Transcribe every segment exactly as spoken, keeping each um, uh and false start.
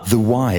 The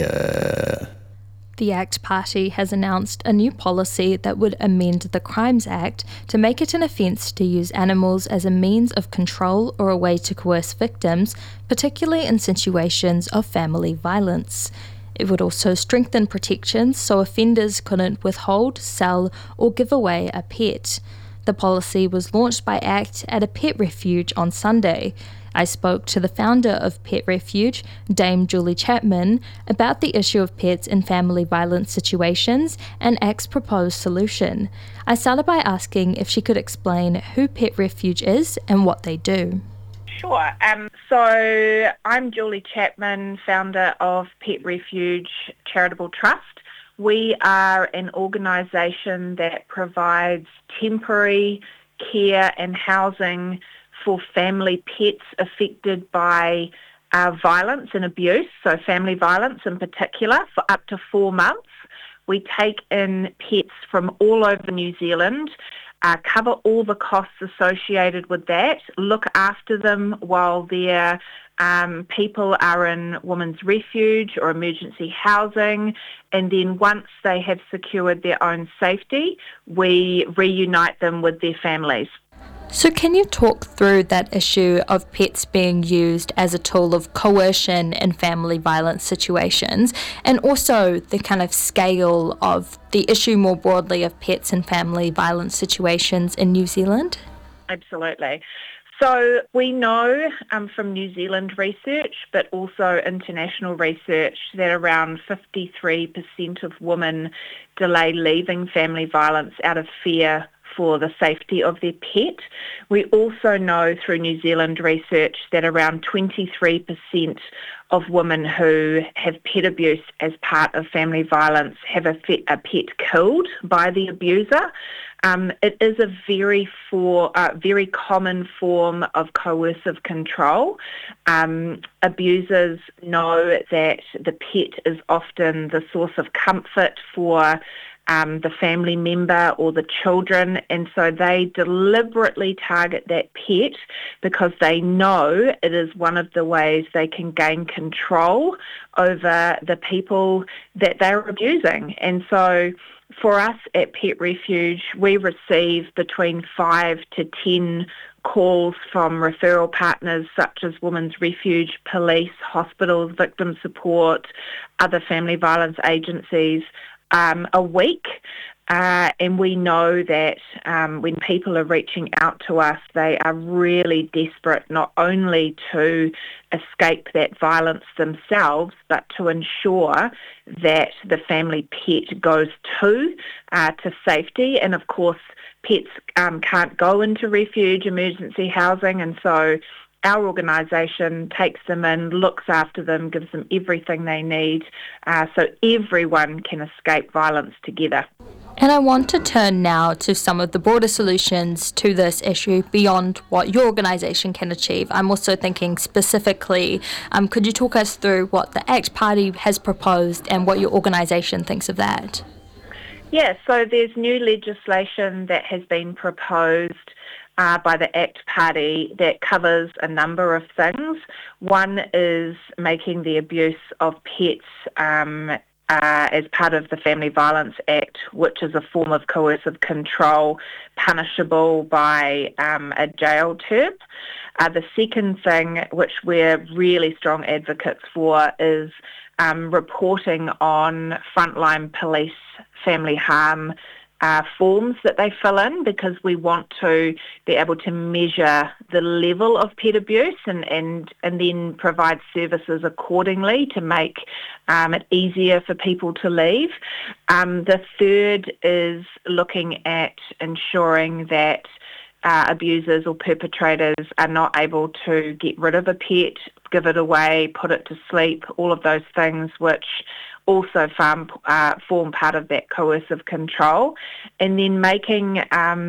Wire. The ACT Party has announced a new policy that would amend the Crimes Act to make it an offence to use animals as a means of control or a way to coerce victims, particularly in situations of family violence. It would also strengthen protections so offenders couldn't withhold, sell, or give away a pet. The policy was launched by ACT at a pet refuge on Sunday. I spoke to the founder of Pet Refuge, Dame Julie Chapman, about the issue of pets in family violence situations and ACT's proposed solution. I started by asking if she could explain who Pet Refuge is and what they do. Sure. Um, so I'm Julie Chapman, founder of Pet Refuge Charitable Trust. We are an organisation that provides temporary care and housing for family pets affected by uh, violence and abuse, so family violence in particular, for up to four months. We take in pets from all over New Zealand, uh, cover all the costs associated with that, look after them while their um, people are in women's refuge or emergency housing, and then once they have secured their own safety, we reunite them with their families. So can you talk through that issue of pets being used as a tool of coercion in family violence situations, and also the kind of scale of the issue more broadly of pets in family violence situations in New Zealand? Absolutely. So we know um, from New Zealand research, but also international research, that around fifty-three percent of women delay leaving family violence out of fear for the safety of their pet. We also know through New Zealand research that around twenty-three percent of women who have pet abuse as part of family violence have a, fe- a pet killed by the abuser. Um, it is a very for, uh, very common form of coercive control. Um, abusers know that the pet is often the source of comfort for Um, the family member or the children, and so they deliberately target that pet because they know it is one of the ways they can gain control over the people that they're abusing. And so for us at Pet Refuge, we receive between five to ten calls from referral partners such as Women's Refuge, police, hospitals, victim support, other family violence agencies, Um, a week, uh, and we know that um, when people are reaching out to us, they are really desperate not only to escape that violence themselves, but to ensure that the family pet goes to uh, to safety. And of course, pets um, can't go into refuge, emergency housing, and so our organisation takes them in, looks after them, gives them everything they need, uh, so everyone can escape violence together. And I want to turn now to some of the broader solutions to this issue beyond what your organisation can achieve. I'm also thinking specifically, um, could you talk us through what the ACT Party has proposed and what your organisation thinks of that? Yeah, so there's new legislation that has been proposed Uh, by the ACT Party that covers a number of things. One is making the abuse of pets um, uh, as part of the Family Violence Act, which is a form of coercive control, punishable by um, a jail term. Uh, the second thing, which we're really strong advocates for, is um, reporting on frontline police family harm Uh, forms that they fill in, because we want to be able to measure the level of pet abuse and, and, and then provide services accordingly to make um, it easier for people to leave. Um, the third is looking at ensuring that uh, abusers or perpetrators are not able to get rid of a pet, give it away, put it to sleep, all of those things which also form, uh, form part of that coercive control. And then making um,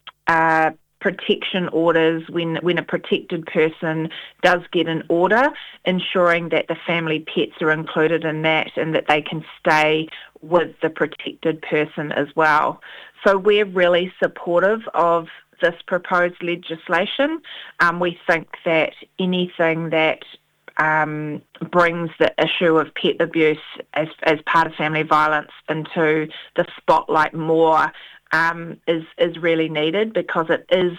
uh, protection orders when, when a protected person does get an order, ensuring that the family pets are included in that and that they can stay with the protected person as well. So we're really supportive of this proposed legislation. Um, we think that anything that um, brings the issue of pet abuse as, as part of family violence into the spotlight more um, is, is really needed, because it is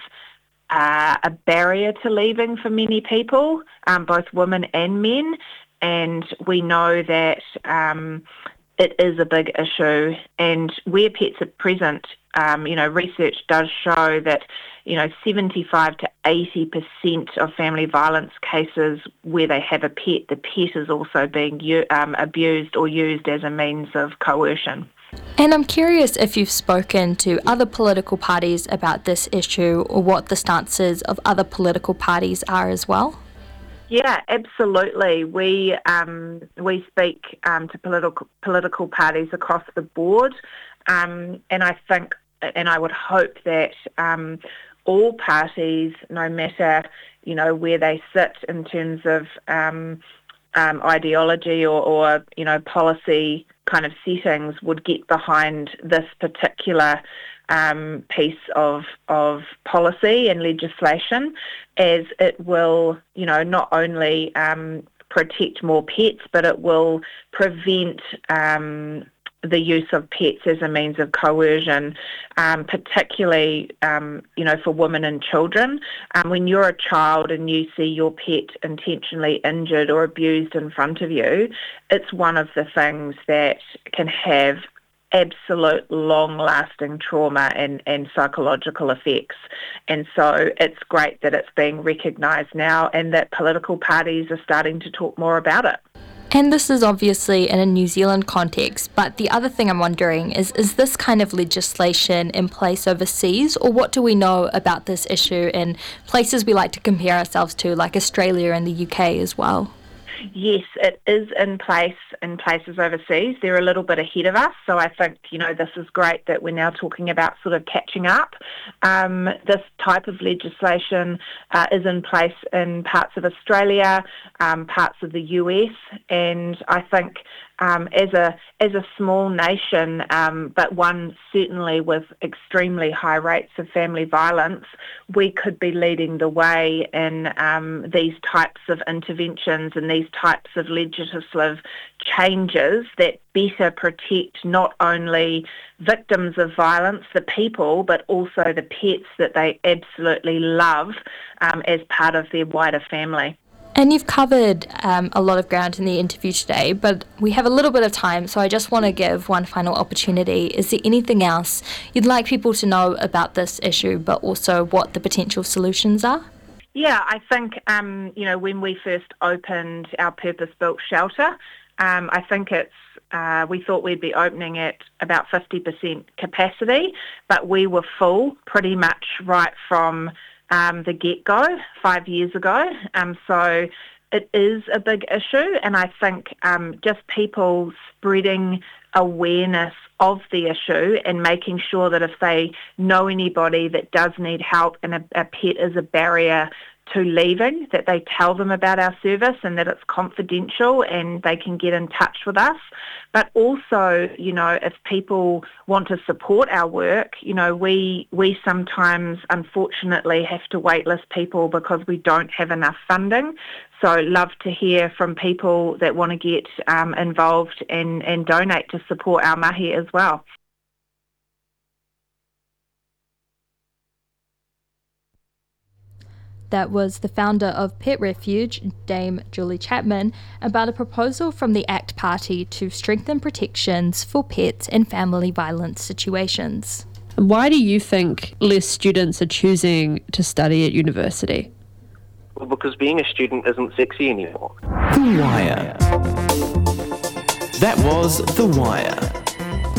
uh, a barrier to leaving for many people, um, both women and men. And we know that um, it is a big issue, and where pets are present, um, you know, research does show that, you know, seventy-five to eighty percent of family violence cases where they have a pet, the pet is also being u- um, abused or used as a means of coercion. And I'm curious if you've spoken to other political parties about this issue, or what the stances of other political parties are as well? Yeah, absolutely. We um, we speak um, to political political parties across the board, um, and I think, and I would hope that um, all parties, no matter you know where they sit in terms of um, um, ideology or, or you know policy kind of settings, would get behind this particular Um, piece of of policy and legislation, as it will, you know, not only um, protect more pets, but it will prevent um, the use of pets as a means of coercion, um, particularly, um, you know, for women and children. Um, when you're a child and you see your pet intentionally injured or abused in front of you, it's one of the things that can have absolute long-lasting trauma and, and psychological effects. And so it's great that it's being recognised now and that political parties are starting to talk more about it. And this is obviously in a New Zealand context, but the other thing I'm wondering is, is this kind of legislation in place overseas, or what do we know about this issue in places we like to compare ourselves to, like Australia and the U K as well? Yes, it is in place in places overseas. They're a little bit ahead of us, so I think, you know, this is great that we're now talking about sort of catching up. Um, this type of legislation uh, is in place in parts of Australia, um, parts of the U S, and I think Um, as a as a small nation, um, but one certainly with extremely high rates of family violence, we could be leading the way in um, these types of interventions and these types of legislative changes that better protect not only victims of violence, the people, but also the pets that they absolutely love um, as part of their wider family. And you've covered um, a lot of ground in the interview today, but we have a little bit of time, so I just want to give one final opportunity. Is there anything else you'd like people to know about this issue, but also what the potential solutions are? Yeah, I think, um, you know, when we first opened our purpose-built shelter, um, I think it's, uh, we thought we'd be opening at about fifty percent capacity, but we were full pretty much right from Um, the get-go five years ago. Um, so it is a big issue, and I think um, just people spreading awareness of the issue and making sure that if they know anybody that does need help and a, a pet is a barrier to leaving, that they tell them about our service and that it's confidential and they can get in touch with us. But also, you know, if people want to support our work, you know, we we sometimes unfortunately have to waitlist people because we don't have enough funding. So love to hear from people that want to get um, involved and, and donate to support our mahi as well. That was the founder of Pet Refuge, Dame Julie Chapman, about a proposal from the ACT Party to strengthen protections for pets in family violence situations. Why do you think less students are choosing to study at university? Well, because being a student isn't sexy anymore. The Wire. That was The Wire.